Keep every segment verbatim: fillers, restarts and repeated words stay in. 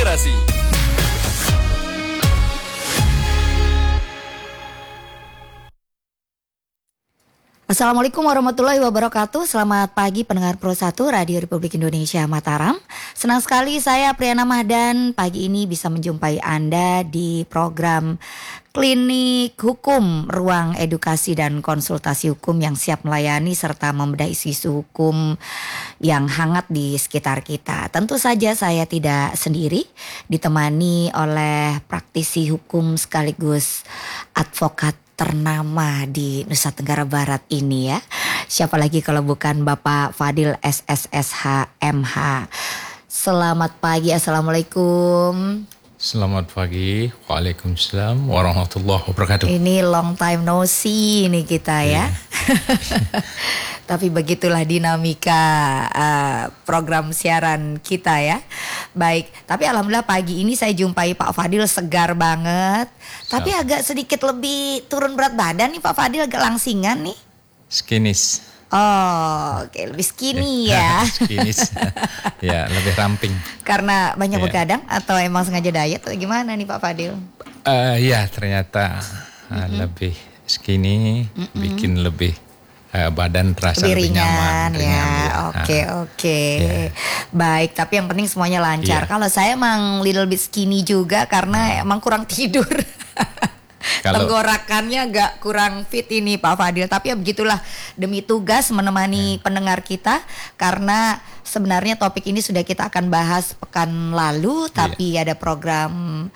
Inspirasi. Assalamualaikum warahmatullahi wabarakatuh. Selamat pagi pendengar Pro satu Radio Republik Indonesia Mataram. Senang sekali saya Priyana Mahdan pagi ini bisa menjumpai Anda di program Klinik Hukum, ruang edukasi dan konsultasi hukum yang siap melayani serta membedah isu-isu hukum yang hangat di sekitar kita. Tentu saja saya tidak sendiri, ditemani oleh praktisi hukum sekaligus advokat ternama di Nusa Tenggara Barat ini ya. Siapa lagi kalau bukan Bapak Fadil S S S H M H. Selamat pagi, Assalamualaikum. Selamat pagi, Waalaikumsalam warahmatullahi wabarakatuh. Ini long time no see ini kita ya. Tapi begitulah dinamika uh, program siaran kita ya. Baik, tapi alhamdulillah pagi ini saya jumpai Pak Fadil segar banget. So. Tapi agak sedikit lebih turun berat badan nih Pak Fadil, agak langsingan nih. Skinis. Oh, oke okay, lebih skinny ya. Skinis. Ya, lebih ramping. Karena banyak yeah. begadang atau emang sengaja diet atau gimana nih Pak Fadil? Uh, ya, ternyata uh, mm-hmm. lebih skinny, mm-hmm. bikin lebih Uh, badan terasa lebih, lebih nyaman, ya. Oke ya. oke. Okay. Yeah. Baik, tapi yang penting semuanya lancar. Yeah. Kalau saya emang little bit skinny juga karena emang kurang tidur. Kalau tenggorokannya agak kurang fit ini Pak Fadil. Tapi ya begitulah, demi tugas menemani yeah. pendengar kita. Karena sebenarnya topik ini sudah kita akan bahas pekan lalu, tapi yeah. ada program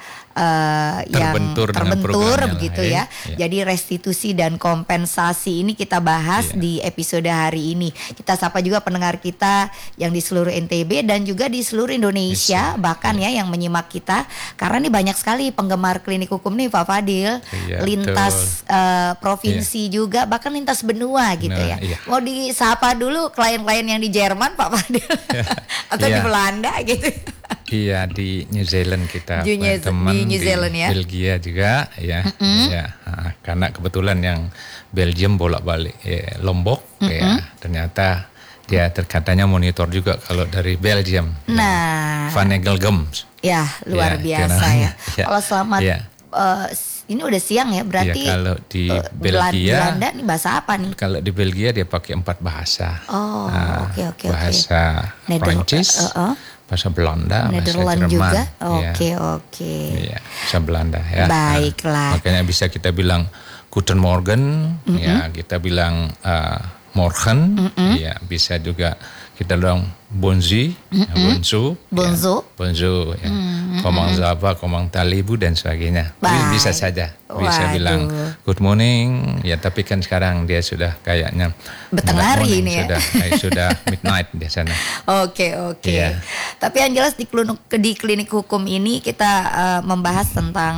uh, yang terbentur, terbentur begitu ya. Yeah. Jadi restitusi dan kompensasi ini kita bahas yeah. di episode hari ini. Kita sapa juga pendengar kita yang di seluruh N T B dan juga di seluruh Indonesia, yes. bahkan yeah. ya yang menyimak kita. Karena nih banyak sekali penggemar klinik hukum nih Pak Fadil. Yeah, lintas uh, provinsi yeah. juga, bahkan lintas benua gitu nah, ya. Yeah. Mau disapa dulu klien-klien yang di Jerman Pak Fadil atau yeah. di Belanda gitu. Iya, di New Zealand kita di New, teman di New Zealand di ya. Belgia juga ya. Mm-hmm. Ya, karena kebetulan yang Belgium bolak-balik ya, Lombok mm-hmm. ya. Ternyata dia terkatanya monitor juga kalau dari Belgium. Nah, ya, Van Egelgem. Ya, luar ya, biasa ya. ya. Kalau selamat ya. uh, ini udah siang ya, berarti ya, kalau di uh, Belgia Belanda nih bahasa apa nih? Kalau di Belgia dia pakai empat bahasa. Oh, oke uh, oke oke. Bahasa okay. Prancis, uh, uh. bahasa Belanda, Nederland bahasa Jerman. Juga. Oke ya. oke. Iya, bahasa Belanda ya. Baiklah. Nah, makanya bisa kita bilang Guten Morgen, mm-hmm. ya kita bilang uh, Morgen, mm-hmm. ya bisa juga kita bilang Bonjour, mm-hmm. Bonjour, Bonjour, ya, Bonjour, ya. Mm-hmm. Komang Zava, Komang Talibu dan sebagainya. Baik. Bisa saja, bisa Waduh. bilang Good morning, ya tapi kan sekarang dia sudah kayaknya bertengari ini ya, sudah, eh, sudah midnight di sana. Oke oke. Ya. Tapi yang jelas di klinik, di klinik hukum ini kita uh, membahas tentang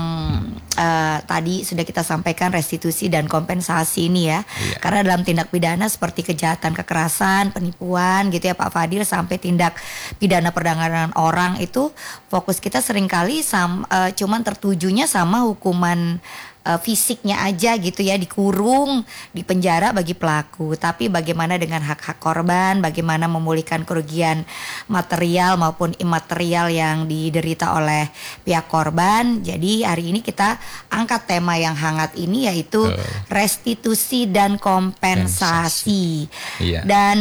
uh, tadi sudah kita sampaikan restitusi dan kompensasi ini ya. ya. Karena dalam tindak pidana seperti kejahatan kekerasan, penipuan gitu ya Pak Fadil, sampai tindak pidana perdagangan orang itu fokus kita seringkali sam, uh, cuman tertujunya sama hukuman uh, fisiknya aja gitu ya, dikurung, di penjara bagi pelaku. Tapi bagaimana dengan hak-hak korban, bagaimana memulihkan kerugian material maupun imaterial yang diderita oleh pihak korban. Jadi hari ini kita angkat tema yang hangat ini yaitu uh. restitusi dan kompensasi. Iya. Dan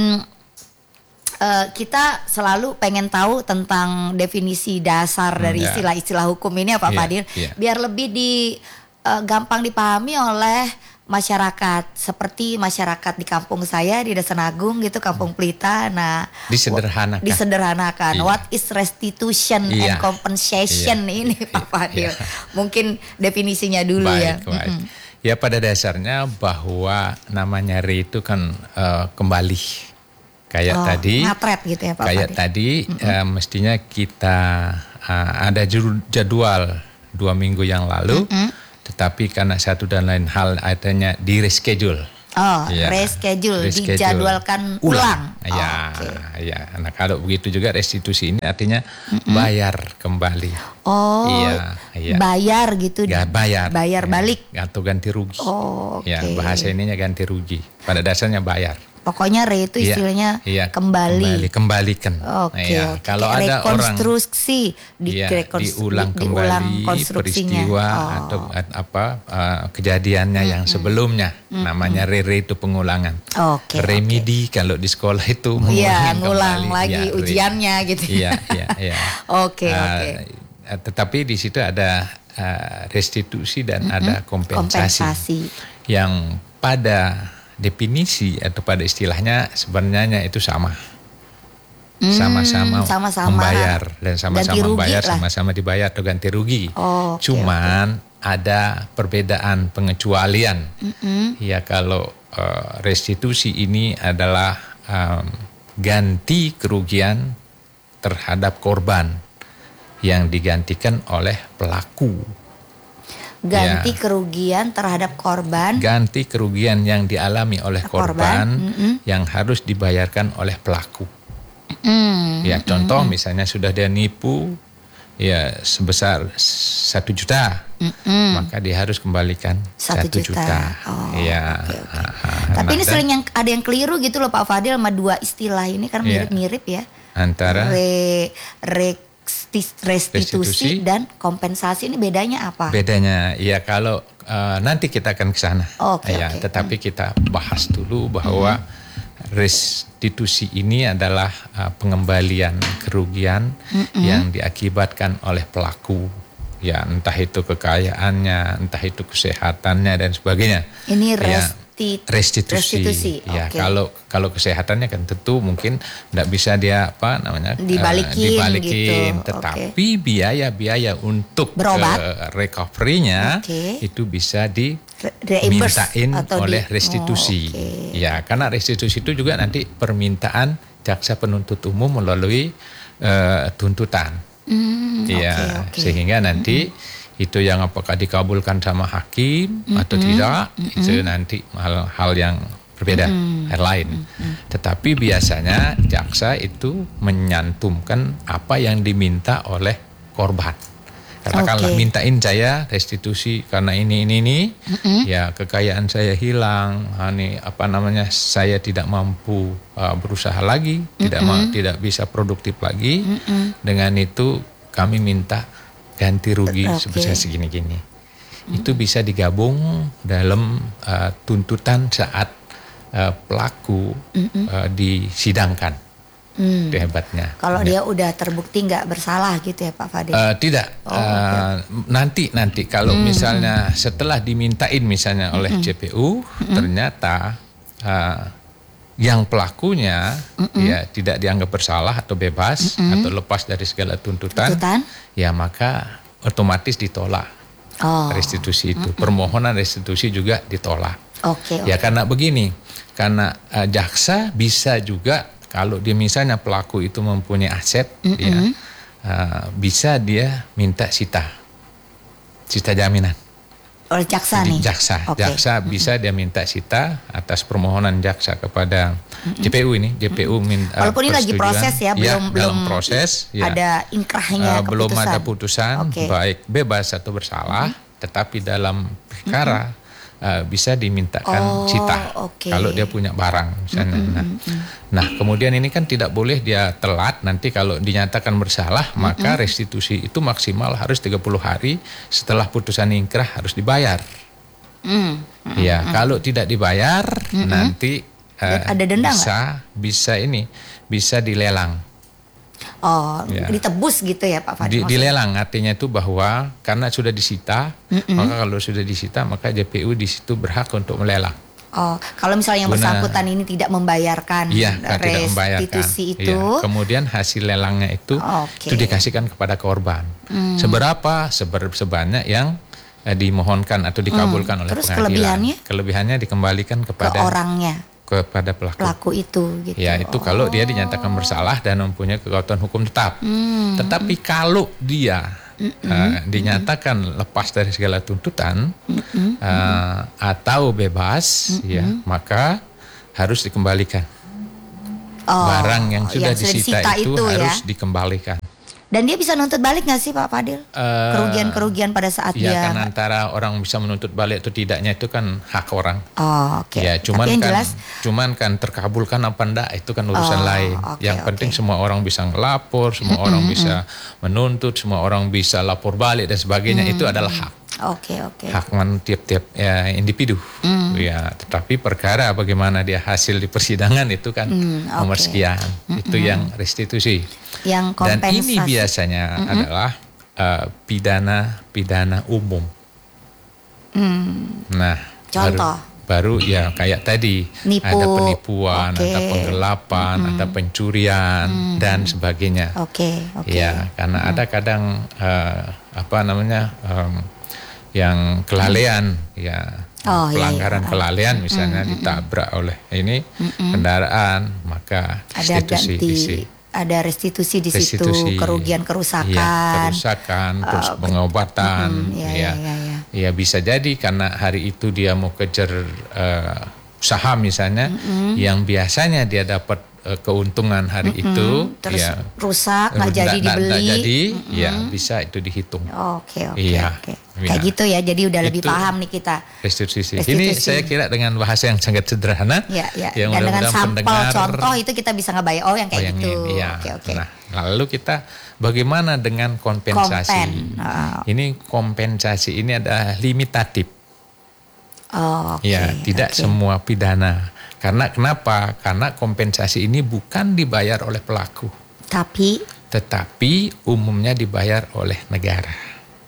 Uh, kita selalu pengen tahu tentang definisi dasar hmm, dari yeah. istilah-istilah hukum ini ya Pak yeah, Fadil, yeah. biar lebih di uh, gampang dipahami oleh masyarakat. Seperti masyarakat di kampung saya di Desa Nagung gitu, Kampung Pelita. Nah, disederhanakan. Disederhanakan. Yeah. What is restitution yeah. and compensation yeah. ini Pak Fadil? Yeah. Mungkin definisinya dulu baik, ya. Baik. Mm-hmm. Ya pada dasarnya bahwa namanya re itu kan uh, kembali. Kayak oh, tadi, ngatret gitu ya Pak kayak Fadil. tadi mm-hmm. uh, mestinya kita uh, ada jadwal dua minggu yang lalu, mm-hmm. tetapi karena satu dan lain hal adanya di reschedule. Oh, ya, reschedule, reschedule, dijadwalkan ulang. ulang. Ya, okay. ya. Nah kalau begitu juga restitusi ini artinya mm-hmm. bayar kembali. Oh, iya, iya. bayar gitu. Ya, bayar. Bayar ya, balik. Atau ganti rugi. Oh, okay. Ya, bahasa ininya ganti rugi. Pada dasarnya bayar. Pokoknya re itu istilahnya iya, iya, kembali. kembali, kembalikan. Oke, ya, oke. Kalau ada orang rekonstruksi, di, ya, rekonstru- diulang di, kembali diulang konstruksinya. peristiwa Oh. atau apa uh, kejadiannya hmm, yang sebelumnya, hmm, namanya hmm. re-re itu pengulangan. Oke. Remedi okay. kalau di sekolah itu Iya, ngulang kembali. lagi ya, ujiannya re. gitu. Iya, iya, iya. Oke, uh, oke. Tetapi di situ ada uh, restitusi dan mm-hmm. ada kompensasi, kompensasi yang pada definisi atau pada istilahnya sebenarnya itu sama. Hmm, sama-sama, sama-sama membayar dan sama-sama membayar, lah. sama-sama dibayar atau ganti rugi. Oh, okay, Cuman okay. ada perbedaan pengecualian. Mm-hmm. Ya kalau uh, restitusi ini adalah um, ganti kerugian terhadap korban yang digantikan oleh pelaku. Ganti ya. kerugian terhadap korban. Ganti kerugian yang dialami oleh korban, korban mm-hmm. yang harus dibayarkan oleh pelaku. Mm-hmm. Ya contoh mm-hmm. misalnya sudah dia nipu ya sebesar satu juta, mm-hmm. maka dia harus kembalikan satu juta. juta. Oh, ya. Okay, okay. Ha, Tapi ini sering yang ada yang keliru gitu loh Pak Fadil sama dua istilah ini kan mirip-mirip ya. Antara re, re restitusi dan kompensasi ini bedanya apa? Bedanya ya kalau uh, nanti kita akan ke sana. Okay, ya, okay. Tetapi hmm. kita bahas dulu bahwa hmm. restitusi ini adalah uh, pengembalian kerugian hmm. yang diakibatkan oleh pelaku. Ya, entah itu kekayaannya, entah itu kesehatannya dan sebagainya. Ini rest ya. Restitusi, restitusi. ya okay. kalau kalau kesehatannya kan tentu mungkin tidak bisa dia apa namanya dibalikin, uh, dibalikin gitu. tetapi okay. biaya-biaya untuk berobat uh, recovery-nya okay. itu bisa dimintain oleh di, restitusi. Oh, okay. Ya karena restitusi itu juga nanti permintaan jaksa penuntut umum melalui uh, tuntutan, mm, ya okay, okay. sehingga nanti mm-hmm. itu yang apakah dikabulkan sama hakim mm-hmm. atau tidak, mm-hmm. itu nanti hal-hal yang berbeda, mm-hmm. hal lain. Mm-hmm. Tetapi biasanya jaksa itu menyantumkan apa yang diminta oleh korban. Katakanlah okay. mintain saya restitusi karena ini ini ini, mm-hmm. ya kekayaan saya hilang, ini apa namanya saya tidak mampu uh, berusaha lagi, mm-hmm. tidak ma- tidak bisa produktif lagi. Mm-hmm. Dengan itu kami minta ganti rugi okay. sebesar segini-gini. Hmm. Itu bisa digabung dalam uh, tuntutan saat uh, pelaku hmm. uh, disidangkan. Hmm. Itu hebatnya. Kalau dia udah terbukti nggak bersalah gitu ya Pak Fadil? Uh, tidak. Oh, uh, okay. Nanti nanti kalau hmm. misalnya setelah dimintain misalnya oleh hmm. J P U hmm. ternyata uh, yang pelakunya mm-mm. ya tidak dianggap bersalah atau bebas mm-mm. atau lepas dari segala tuntutan, tuntutan, ya maka otomatis ditolak oh. restitusi itu. Mm-mm. Permohonan restitusi juga ditolak. Okay, ya okay. karena begini, karena uh, jaksa bisa juga kalau dia misalnya pelaku itu mempunyai aset, ya uh, bisa dia minta sita, sita jaminan. Oleh jaksa nih? Jaksa, okay. jaksa bisa mm-hmm. dia minta sita atas permohonan jaksa kepada mm-hmm. J P U ini, J P U minta. Walaupun ini lagi proses ya, belum ya, belum proses, ya. ada inkrahnya, uh, belum ada putusan, okay. baik bebas atau bersalah, mm-hmm. tetapi dalam perkara mm-hmm. uh, bisa dimintakan oh, sita okay. kalau dia punya barang misalnya. Mm-hmm. Nah, nah, kemudian ini kan tidak boleh dia telat. Nanti kalau dinyatakan bersalah, mm-hmm. maka restitusi itu maksimal harus tiga puluh hari setelah putusan ingkrah harus dibayar. Mm-hmm. Ya, mm-hmm. kalau tidak dibayar mm-hmm. nanti uh, ada denda bisa gak? bisa ini bisa dilelang. Oh, ya. Ditebus gitu ya Pak Fadil? Di, dilelang artinya itu bahwa karena sudah disita, mm-hmm. maka kalau sudah disita maka J P U di situ berhak untuk melelang. Oh, kalau misalnya yang bersangkutan ini tidak membayarkan iya, restitusi tidak membayarkan. Itu, iya. Kemudian hasil lelangnya itu okay. itu dikasihkan kepada korban. Hmm. Seberapa seber, sebanyak yang eh, dimohonkan atau dikabulkan hmm. oleh Terus pengadilan. Kelebihannya? Kelebihannya dikembalikan kepada ke orangnya, kepada pelaku. Pelaku itu. Gitu. Ya itu oh. kalau dia dinyatakan bersalah dan mempunyai kekuatan hukum tetap. Hmm. Tetapi kalau dia Mm-hmm. Uh, dinyatakan lepas dari segala tuntutan mm-hmm. uh, atau bebas, mm-hmm. ya maka harus dikembalikan. Oh, barang yang sudah yang disita, disita itu, itu harus ya? dikembalikan. Dan dia bisa nuntut balik nggak sih Pak Fadil? Uh, Kerugian-kerugian pada saat ya, dia... Ya kan antara orang bisa menuntut balik atau tidaknya itu kan hak orang. Oh oke. Okay. Ya cuman kan, jelas... cuman kan terkabulkan apa enggak itu kan urusan oh, lain. Okay, Yang okay. penting semua orang bisa ngelapor, semua orang bisa menuntut, semua orang bisa lapor balik dan sebagainya. Mm. Itu adalah hak. Oke okay, oke. Okay. Hak man tiap-tiap ya, individu. Mm. Ya, tetapi perkara bagaimana dia hasil di persidangan itu kan mm, okay. nomor sekian. Mm-mm. Itu yang restitusi. Yang kompensasi. Dan ini biasanya mm-mm. adalah uh, pidana pidana umum. Mm. Nah, contoh. Baru, baru ya kayak tadi Nipu. Ada penipuan, okay. ada penggelapan, mm. ada pencurian mm. dan sebagainya. Oke. Okay. Okay. Ya, karena mm. ada kadang uh, apa namanya um, yang kelalaian mm. ya. Oh, pelanggaran iya, iya. kelalaian misalnya mm-hmm. ditabrak oleh ini mm-hmm. kendaraan, maka restitusi ada ganti, ada restitusi di restitusi, situ, kerugian kerusakan, ya, kerusakan, uh, terus pengobatan, mm-hmm, iya, ya, iya, iya. ya bisa jadi karena hari itu dia mau kejar uh, usaha misalnya, mm-hmm. yang biasanya dia dapat uh, keuntungan hari mm-hmm. itu, terus ya rusak, nggak jadi dibeli, nggak jadi, mm-hmm. ya bisa itu dihitung. Oke oke iya. oke. Kayak gitu ya, jadi udah lebih paham nih kita. Restitusi. Ini saya kira dengan bahasa yang sangat sederhana. Ya, ya. Yang dan dengan sampel pendengar, contoh itu kita bisa ngebayang, oh yang kayak oh, yang gitu. Ini, ya. Oke, oke. Nah, lalu kita bagaimana dengan kompensasi? Kompen. Oh. Ini kompensasi ini adalah limitatif. Oh, okay, ya, tidak okay. semua pidana. Karena kenapa? Karena kompensasi ini bukan dibayar oleh pelaku. Tapi? Tetapi umumnya dibayar oleh negara.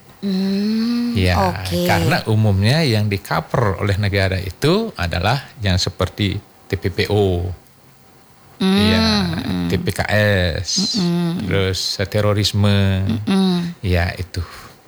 Hmm, ya, okay. karena umumnya yang di-cover oleh negara itu adalah yang seperti T P P O, mm, ya, mm. T P K S, mm, terus terorisme, mm, ya itu.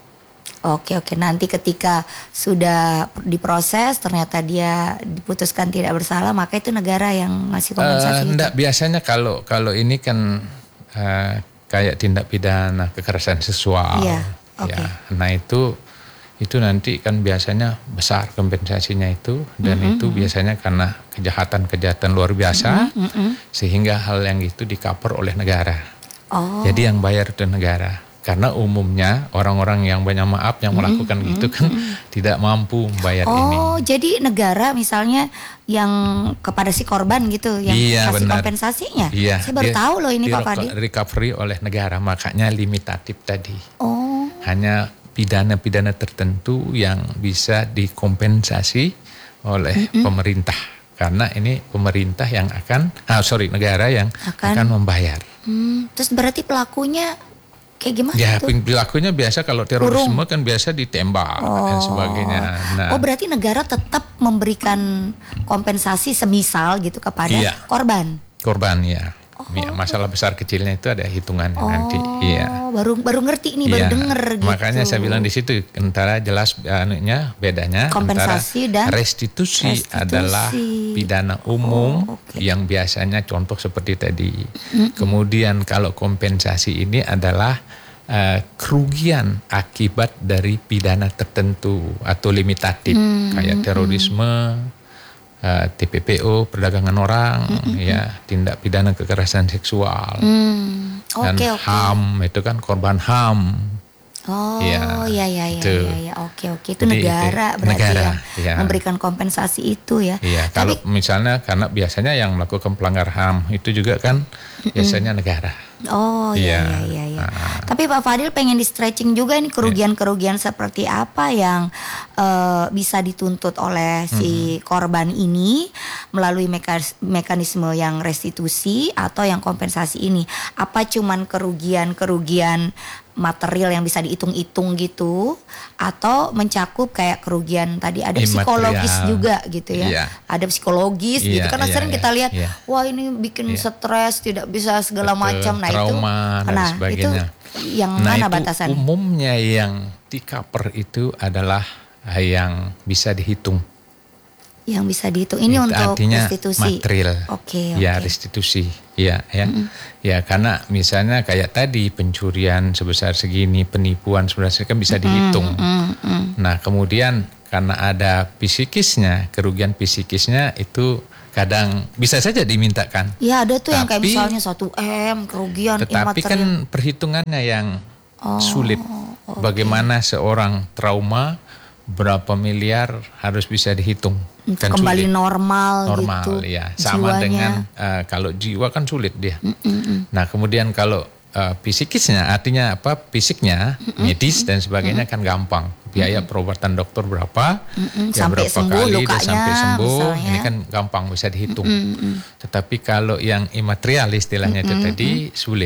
Oke oke, nanti ketika sudah diproses ternyata dia diputuskan tidak bersalah, maka itu negara yang ngasih kompensasi. Uh, enggak, biasanya kalau kalau ini kan uh, kayak tindak pidana kekerasan seksual. Yeah. Okay. Ya, nah itu itu nanti kan biasanya besar kompensasinya itu dan mm-hmm. itu biasanya karena kejahatan-kejahatan luar biasa mm-hmm. sehingga hal yang itu di-cover oleh negara. Oh. Jadi yang bayar itu negara. Karena umumnya orang-orang yang banyak maaf yang melakukan mm-hmm. gitu kan mm-hmm. tidak mampu membayar oh, ini. Oh, jadi negara misalnya yang kepada si korban gitu yang iya, kasih benar. kompensasinya. Iya, saya baru dia, tahu loh ini dia Pak Fadil. Recovery oleh negara, makanya limitatif tadi. Oh. Hanya pidana-pidana tertentu yang bisa dikompensasi oleh mm-hmm. pemerintah. Karena ini pemerintah yang akan, ah sorry negara yang akan, akan membayar. Hmm, terus berarti pelakunya kayak gimana ya, tuh? Ya pelakunya biasa kalau terorisme Kurung. kan biasa ditembak oh. dan sebagainya. Nah, oh berarti negara tetap memberikan kompensasi semisal gitu kepada iya. korban? Korban ya. Oh. Ya, masalah besar kecilnya itu ada hitungannya oh, nanti. Iya. Baru baru ngerti nih, baru ya, denger gitu. Makanya saya bilang di situ antara jelas anunya bedanya kompensasi antara dan restitusi, restitusi adalah pidana umum oh, okay. yang biasanya contoh seperti tadi. Mm-hmm. Kemudian kalau kompensasi ini adalah uh, kerugian akibat dari pidana tertentu atau limitatif mm-hmm. kayak terorisme. Uh, T P P O, perdagangan orang, mm-hmm. ya, tindak pidana kekerasan seksual, mm. okay, dan okay. H A M itu kan korban H A M. Oh, ya, ya, ya, ya, ya, ya, oke, oke, itu Jadi, negara itu, berarti negara, yang ya. memberikan kompensasi itu ya. Iya, kalau Tapi, misalnya karena biasanya yang melakukan pelanggar H A M itu juga kan mm-mm. biasanya negara. Oh iya iya iya. iya. Nah. Tapi Pak Fadil pengen di stretching juga nih kerugian-kerugian seperti apa yang uh, bisa dituntut oleh si hmm. korban ini melalui mekas- mekanisme yang restitusi atau yang kompensasi ini. Apa cuman kerugian-kerugian material yang bisa dihitung-hitung gitu atau mencakup kayak kerugian tadi ada Imaterial. psikologis juga gitu ya. Yeah. Ada psikologis yeah, gitu karena yeah, sering yeah, kita lihat yeah. wah ini bikin yeah. stres, tidak bisa segala macam. Nah trauma itu dan nah, sebagainya. Itu yang nah, mana itu batasannya? Umumnya yang di-cover itu adalah yang bisa dihitung. Yang bisa dihitung ini itu untuk artinya restitusi. Material. Oke. Okay, ya okay. restitusi. Ya ya. Mm-hmm. Ya karena misalnya kayak tadi pencurian sebesar segini, penipuan sebenarnya kan bisa dihitung. Mm-hmm. Nah kemudian karena ada psikisnya, kerugian psikisnya itu kadang bisa saja dimintakan. Ya ada tuh tapi, yang kayak misalnya satu M kerugian tetapi imaterial. Kan perhitungannya yang oh, sulit. Okay. Bagaimana seorang trauma berapa miliar harus bisa dihitung. Kan kembali sulit. normal, normal gitu. Normal ya. Sama jiwanya. Dengan uh, kalau jiwa kan sulit dia. Mm-mm. Nah kemudian kalau uh, psikisnya artinya apa? Fisiknya, Mm-mm. medis dan sebagainya Mm-mm. kan gampang. Biaya perobatan dokter berapa, ya sampai berapa sembuh, kali lukanya, dia sampai sembuh, misalnya. Ini kan gampang bisa dihitung. Mm-mm. Tetapi kalau yang imaterial istilahnya Mm-mm. itu tadi sulit.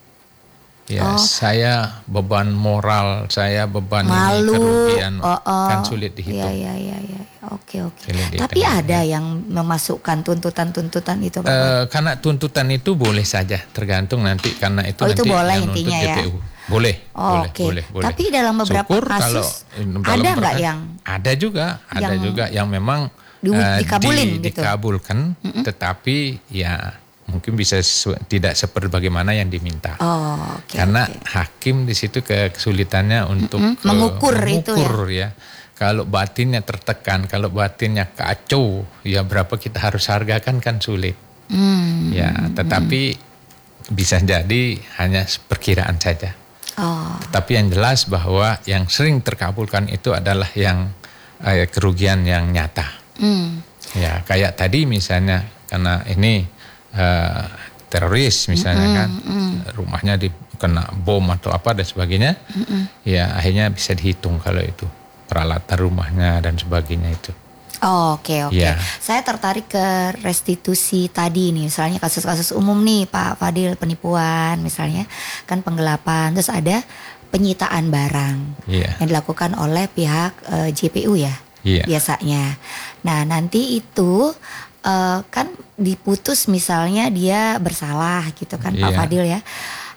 Ya, oh. saya beban moral, saya beban Malu, ini kerugian oh, oh. kan sulit dihitung. Ya, ya, ya, ya. Oke, oke. Tapi ada ya. yang memasukkan tuntutan-tuntutan itu, Pak? Uh, karena tuntutan itu boleh saja, tergantung nanti karena itu oh, nanti itu boleh yang intinya nuntut ya. J P U. Boleh, oh, boleh, okay. boleh, boleh. Tapi dalam beberapa Syukur kasus kalau, ada nggak yang ada juga, ada yang juga yang memang di, uh, dikabulin, di, gitu. dikabulkan, mm-hmm. tetapi ya mungkin bisa sesu, tidak seperti bagaimana yang diminta. Oh, okay, Karena okay. hakim di situ kesulitannya untuk mm-hmm. mengukur, uh, mengukur itu ya. ya. Kalau batinnya tertekan, kalau batinnya kacau, ya berapa kita harus hargakan kan sulit. Mm-hmm. Ya, tetapi mm-hmm. bisa jadi hanya perkiraan saja. Oh. Tetapi yang jelas bahwa yang sering terkabulkan itu adalah yang eh, kerugian yang nyata. Mm. Ya, kayak tadi misalnya karena ini eh, teroris misalnya mm-hmm. kan, mm. rumahnya dikena bom atau apa dan sebagainya, mm-hmm. ya akhirnya bisa dihitung kalau itu peralatan rumahnya dan sebagainya itu. Oh, oke, okay, oke. Okay. Yeah. Saya tertarik ke restitusi tadi nih, misalnya kasus-kasus umum nih Pak Fadil, penipuan misalnya, kan penggelapan, terus ada penyitaan barang yeah. yang dilakukan oleh pihak uh, J P U ya yeah. biasanya. Nah nanti itu uh, kan diputus misalnya dia bersalah gitu kan yeah. Pak Fadil ya.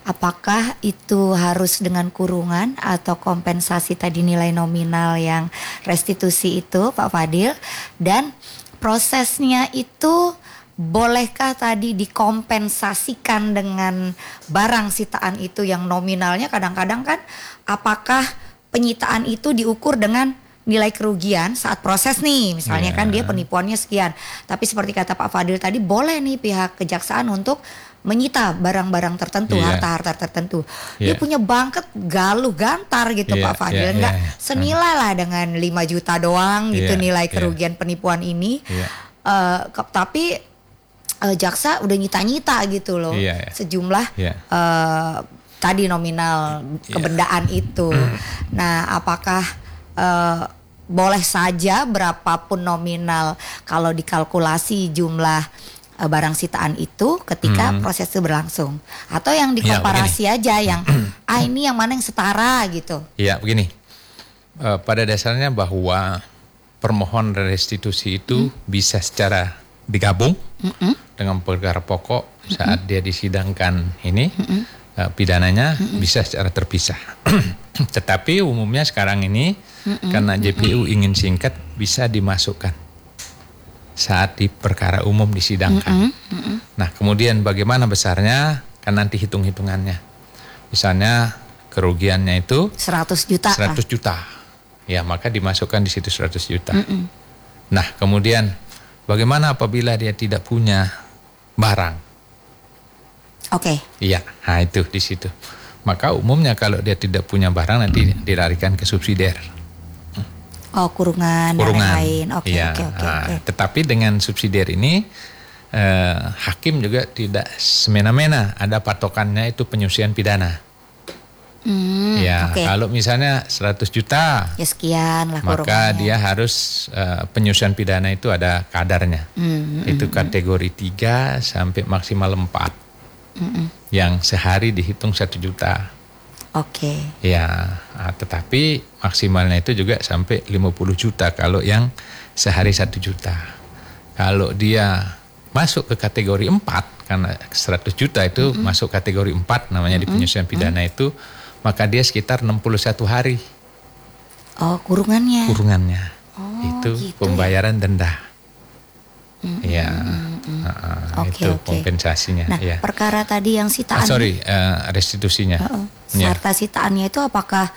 Apakah itu harus dengan kurungan atau kompensasi tadi nilai nominal yang restitusi itu Pak Fadil? Dan prosesnya itu bolehkah tadi dikompensasikan dengan barang sitaan itu yang nominalnya kadang-kadang kan apakah penyitaan itu diukur dengan nilai kerugian saat proses nih misalnya yeah. kan dia penipuannya sekian. Tapi seperti kata Pak Fadil tadi boleh nih pihak kejaksaan untuk menyita barang-barang tertentu, yeah. harta-harta tertentu. Yeah. Dia punya banket galuh gantar gitu yeah, Pak Fadil. Yeah, Enggak yeah, senilai lah dengan lima juta doang gitu yeah, nilai kerugian yeah. penipuan ini. Yeah. Uh, ke, tapi uh, jaksa udah nyita-nyita gitu loh. Yeah, yeah. Sejumlah yeah. uh, tadi nominal yeah. kebendaan itu. Nah, apakah uh, boleh saja berapapun nominal kalau dikalkulasi jumlah barang sitaan itu ketika hmm. proses itu berlangsung atau yang dikomparasi ya, aja yang ah ini yang mana yang setara gitu. Iya begini, e, pada dasarnya bahwa permohon restitusi itu hmm. bisa secara digabung hmm. dengan perkara pokok saat hmm. dia disidangkan ini hmm. e, pidananya hmm. bisa secara terpisah. Tetapi umumnya sekarang ini hmm. karena J P U hmm. ingin singkat bisa dimasukkan saat di perkara umum disidangkan. Mm-hmm, mm-hmm. Nah kemudian bagaimana besarnya kan nanti hitung-hitungannya. Misalnya kerugiannya itu seratus juta. seratus juta. Ya maka dimasukkan di situ seratus juta. Mm-hmm. Nah kemudian bagaimana apabila dia tidak punya barang? Oke. Okay. Iya, nah itu di situ. Maka umumnya kalau dia tidak punya barang nanti dilarikan ke subsidiar. Oh kurungan, kurungan. dan lain. Oke ya, oke oke. Nah, tetapi dengan subsidiar ini eh, hakim juga tidak semena-mena ada patokannya itu penyusian pidana. Hmm, ya okay. Kalau misalnya seratus juta, ya sekian lah maka kurungannya. dia harus uh, penyusian pidana itu ada kadarnya. Hmm, itu hmm, kategori hmm. tiga sampai maksimal empat. Hmm, yang sehari dihitung satu juta. Oke. Okay. Ya, tetapi maksimalnya itu juga sampai lima puluh juta kalau yang sehari satu juta. Kalau dia masuk ke kategori empat, karena seratus juta itu mm-hmm. masuk kategori empat namanya mm-hmm. di penyusian pidana mm-hmm. itu, maka dia sekitar enam puluh satu hari. Oh, kurungannya. Kurungannya. Oh, itu gitu pembayaran ya? denda. Mm-hmm. Ya, mm-hmm. uh, okay, itu okay. kompensasinya. Nah, ya. Perkara tadi yang sitaan. Ah, sorry, uh, restitusinya. Uh-uh. Harta sitaannya itu apakah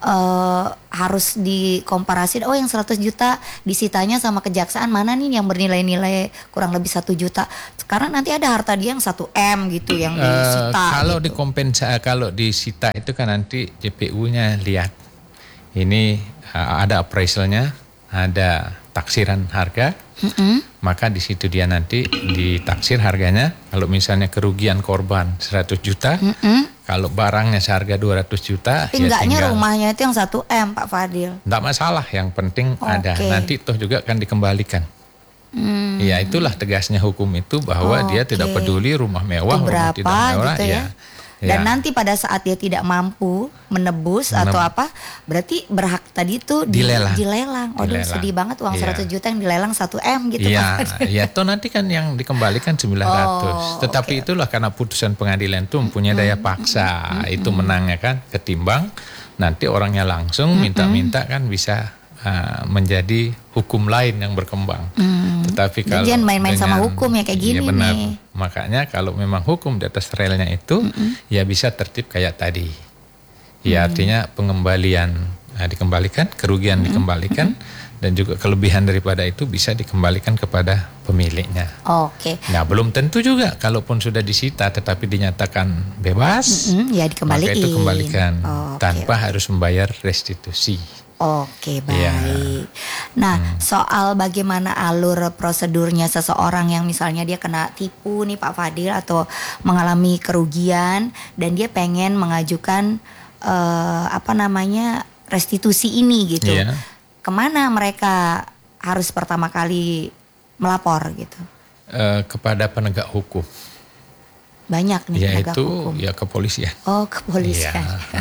uh, harus dikomparasi, oh yang seratus juta disitanya sama kejaksaan, mana nih yang bernilai-nilai kurang lebih satu juta. Karena nanti ada harta dia yang satu M gitu yang disita. Uh, kalau gitu. dikompensa, kalau disita itu kan nanti J P U-nya lihat. Ini uh, ada appraisalnya, ada taksiran harga. Mm-hmm. Maka di situ dia nanti ditaksir harganya. Kalau misalnya kerugian korban seratus juta, mm-hmm. kalau barangnya seharga dua ratus juta, tapi enggaknya ya rumahnya itu yang satu M, Pak Fadil. Enggak masalah, yang penting okay. ada. Nanti toh juga akan dikembalikan. Hmm. Ya itulah tegasnya hukum itu, bahwa oh, dia okay. tidak peduli rumah mewah, itu berapa, rumah tidak mewah, gitu ya. Ya. Dan ya. nanti pada saat dia tidak mampu menebus Menem. atau apa, berarti berhak tadi itu di, dilelang. dilelang. Waduh, sedih banget uang ya. seratus juta yang dilelang satu M gitu. Iya, ya toh nanti kan yang dikembalikan sembilan ratus. Oh, Tetapi okay. itulah karena putusan pengadilan itu mempunyai daya paksa, mm-hmm. itu menangnya kan, ketimbang nanti orangnya langsung mm-hmm. minta-minta kan bisa uh, menjadi hukum lain yang berkembang. Mm. Tetapi kalau jangan main-main dengan, sama hukum ya kayak gini ya benar. nih. Makanya kalau memang hukum di atas relnya itu, mm-hmm. ya bisa tertib kayak tadi. Ya mm. artinya pengembalian nah, dikembalikan, kerugian mm-hmm. dikembalikan, mm-hmm. dan juga kelebihan daripada itu bisa dikembalikan kepada pemiliknya. Oke. Okay. Nah belum tentu juga, kalaupun sudah disita tetapi dinyatakan bebas, mm-hmm. ya dikembalikan. Maka itu kembalikan oh, okay, tanpa okay. harus membayar restitusi. Oke, baik. Ya. Nah, hmm. soal bagaimana alur prosedurnya seseorang yang misalnya dia kena tipu nih Pak Fadil, atau mengalami kerugian dan dia pengen mengajukan uh, apa namanya restitusi ini gitu. Yeah. Kemana mereka harus pertama kali melapor gitu? Uh, kepada penegak hukum. Banyak nih ya penegak itu, hukum. Ya kepolisian. Oh kepolisian.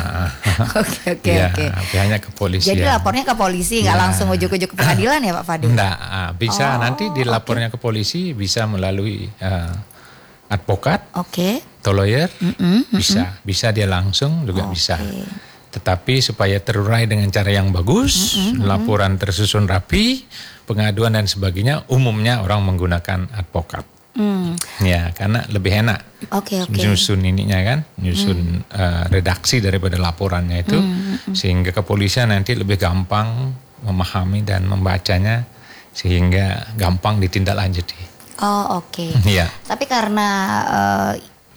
Oke oke oke. Hanya kepolisian. Jadi lapornya ke polisi, nggak ya. langsung ujuk-ujuk ke pengadilan ya Pak Fadil? Enggak, bisa oh, nanti dilapornya okay. ke polisi, bisa melalui uh, advokat, okay. atau lawyer, mm-mm, bisa, mm-mm. bisa dia langsung juga okay. bisa. Tetapi supaya terurai dengan cara yang bagus, mm-mm, laporan tersusun rapi, pengaduan dan sebagainya, umumnya orang menggunakan advokat. Hmm. Ya, karena lebih enak. Oke, okay, oke. Okay. Nyusun ininya kan, nyusun hmm. uh, redaksi daripada laporannya itu, hmm. sehingga kepolisian nanti lebih gampang memahami dan membacanya, sehingga gampang ditindaklanjuti. Oh, oke. Okay. Iya. Tapi karena uh,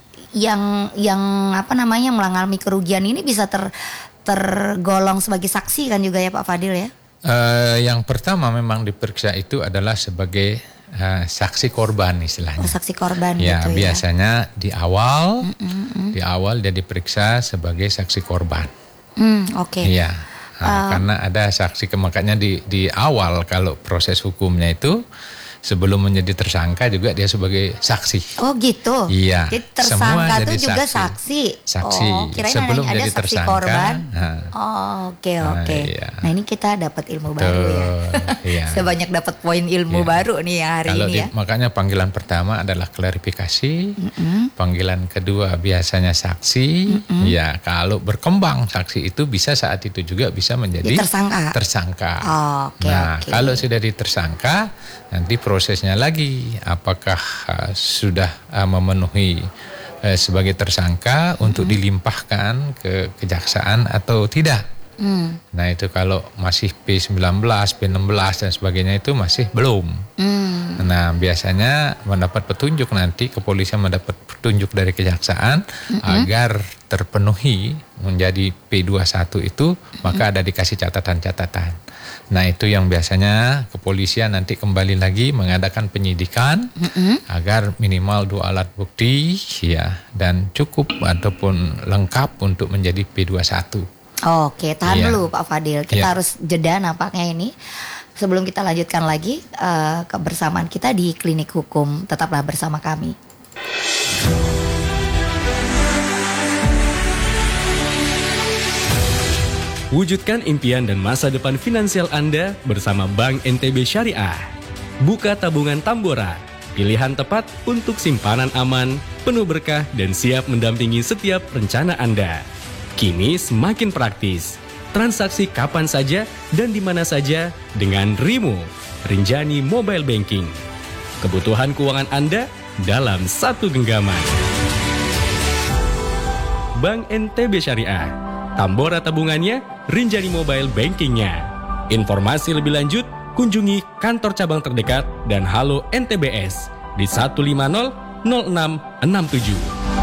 yang yang apa namanya mengalami kerugian ini bisa ter tergolong sebagai saksi kan juga ya Pak Fadil ya? Uh, yang pertama memang diperiksa itu adalah sebagai Uh, saksi korban istilahnya. Oh, saksi korban ya, gitu ya. Biasanya di awal, mm, mm, mm. di awal dia diperiksa sebagai saksi korban. Mm, Oke. Okay. Iya. Nah, uh. Karena ada saksi, makanya di di awal kalau proses hukumnya itu sebelum menjadi tersangka juga dia sebagai saksi. Oh gitu. Iya. Jadi tersangka itu juga saksi. Saksi. Oh, sebelum ada jadi saksi tersangka. korban. Nah. Oh oke okay, oke. Okay. Nah, iya. Nah ini kita dapat ilmu Betul, baru ya. Iya. Sebanyak dapat poin ilmu iya. baru nih hari kalau ini di, ya. Makanya panggilan pertama adalah klarifikasi. Mm-mm. Panggilan kedua biasanya saksi. Mm-mm. Ya kalau berkembang saksi itu bisa saat itu juga bisa menjadi ya, tersangka. Tersangka. Oh, okay, nah okay. kalau sudah ditersangka, nanti prosesnya lagi. Apakah uh, sudah uh, memenuhi uh, sebagai tersangka mm-hmm. untuk dilimpahkan ke kejaksaan atau tidak. Mm. Nah itu kalau masih P sembilan belas, P enam belas dan sebagainya itu masih belum. Mm. Nah biasanya mendapat petunjuk, nanti kepolisian mendapat petunjuk dari kejaksaan mm-hmm. agar terpenuhi menjadi P dua puluh satu itu, mm-hmm. maka ada dikasih catatan-catatan. Nah itu yang biasanya kepolisian nanti kembali lagi mengadakan penyidikan mm-hmm. agar minimal dua alat bukti ya dan cukup ataupun lengkap untuk menjadi P dua puluh satu. Oke, tahan ya. dulu Pak Fadil, kita ya. harus jeda nampaknya ini. Sebelum kita lanjutkan lagi uh, kebersamaan kita di Klinik Hukum, tetaplah bersama kami. Wujudkan impian dan masa depan finansial Anda bersama Bank N T B Syariah. Buka tabungan Tambora, pilihan tepat untuk simpanan aman, penuh berkah dan siap mendampingi setiap rencana Anda. Kini semakin praktis, transaksi kapan saja dan di mana saja dengan Rimo, Rinjani Mobile Banking. Kebutuhan keuangan Anda dalam satu genggaman. Bank N T B Syariah, Tambora tabungannya, Rinjani Mobile Banking-nya. Informasi lebih lanjut, kunjungi kantor cabang terdekat dan Halo N T B S di satu lima nol nol enam enam tujuh.